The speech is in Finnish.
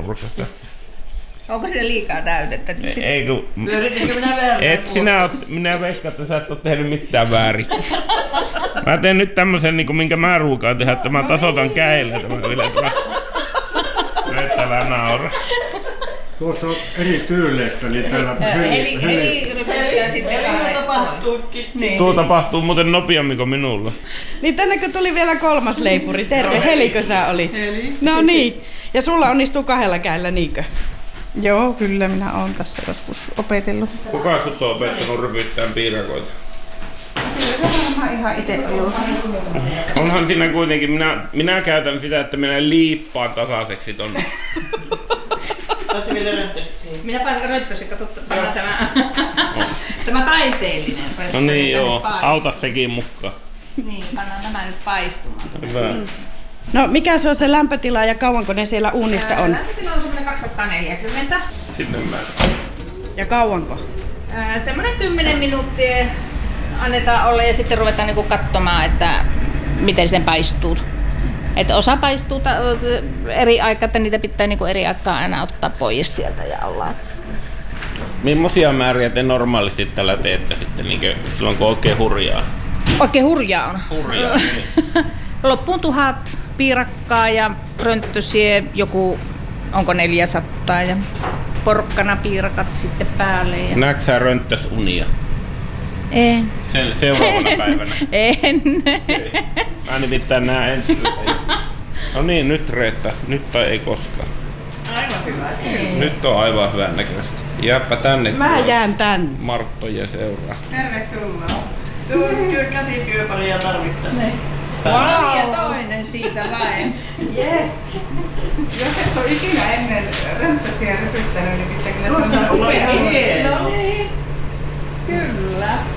nurkasta. Onko siinä liikaa täytettä nyt sitten? Ei kun... Pyöritinkö minä väärin? Minä veikkaan, että sä et ole tehnyt mitään väärin. Mä teen nyt tämmösen, niin minkä mä ruukaan tehdä, että mä tasoitan käillä tämän yleensä. Nyt älä naura. Tuossa on eri tyyleistä, niin täällä Heli rypyttää sitten tapahtuukin. Tuo tapahtuu muuten nopeammin kuin minulla. Niin tänne tuli vielä 3. leipuri. Terve, Helikö sä olit? Heli. No niin. Ja sulla onnistuu 2 käillä, niinkö? Joo, kyllä minä oon tässä joskus opetellut. Kuka sut on opettanut rypyttämään piirakoita? Kyllä varmaan ihan itse ollut. Onhan siinä kuitenkin, minä käytän sitä, että minä liippaan tasaiseksi tonne. Oletko vielä rönttöstä siihen? Minä painan rönttösi, pannaan tämä taiteellinen rönttösi. No niin joo, auta sekin mukaan. Niin, pannaan tämä nyt paistumaan. Hyvä. No mikä se on se lämpötila ja kauanko ne siellä uunissa on? Lämpötila on semmoinen 240. Sinne mä. Ja kauanko? Semmoinen 10 minuuttia annetaan olla ja sitten ruvetaan niinku katsomaan, että miten sen paistuu. Että osa paistuu eri aikaa, että niitä pitää niinku eri aikaa aina ottaa pois sieltä ja ollaan. Millaisia määriä te normaalisti tällä teette sitten, niin silloin kun oikein hurjaa? Oikein hurjaa on. Hurjaa, niin. Loppuun 1000 piirakkaa ja rönttösiä joku, onko 400 ja porkkana piirakat sitten päälle. Ja... Näetkö sä rönttösunia? En. Seuraavana päivänä? En. Mä nimittäin näen ensin. No niin, nyt Reetta. Nyt tai ei koskaan. Aivan hyvä. Nyt on aivan hyvän näköistä. Jääpä tänne. Mä jään tänne. Marttojen seuraa. Tervetuloa. Käsityöparia tarvittaisiin. Wow. Ja toinen siitä vain. Yes. Jos et ole ikinä ennen rönttösiä rypyttänyt, niin pitää kyllä Tuosta semmoinen upea upea. hieno.